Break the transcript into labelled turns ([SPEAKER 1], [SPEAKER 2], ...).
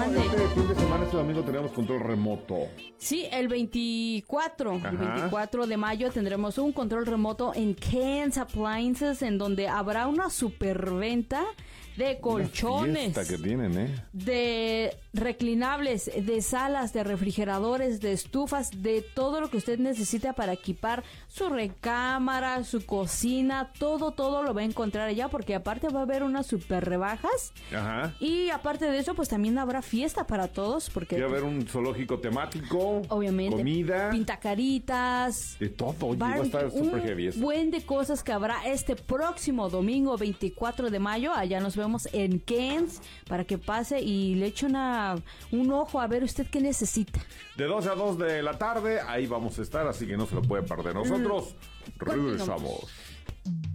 [SPEAKER 1] Mande.
[SPEAKER 2] Este fin de semana, este domingo, tenemos control remoto.
[SPEAKER 1] Sí, el 24 de mayo tendremos un control remoto en Ken's Appliances, en donde habrá una superventa de colchones,
[SPEAKER 2] Una fiesta que tienen,
[SPEAKER 1] de reclinables, de salas, de refrigeradores, de estufas, de todo lo que usted necesita para equipar su recámara, su cocina, todo lo va a encontrar allá, porque aparte va a haber unas super rebajas.
[SPEAKER 2] Ajá.
[SPEAKER 1] Y aparte de eso, pues también habrá fiesta para todos, porque
[SPEAKER 2] Va a haber un zoológico temático.
[SPEAKER 1] obviamente
[SPEAKER 2] Comida.
[SPEAKER 1] Pintacaritas.
[SPEAKER 2] De todo. Oye, va a estar súper heavy esto.
[SPEAKER 1] Buen de cosas que habrá este próximo domingo 24 de mayo. Allá nos vemos en Ken's para que pase y le eche un ojo a ver usted qué necesita.
[SPEAKER 2] De 12 a 2 de la tarde, ahí vamos a estar, así que no se lo puede perder. Nosotros regresamos.